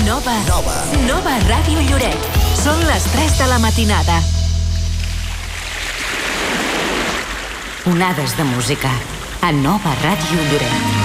Nova Ràdio Lloret. Són les 3 de la matinada. Onades de música a Nova Ràdio Lloret.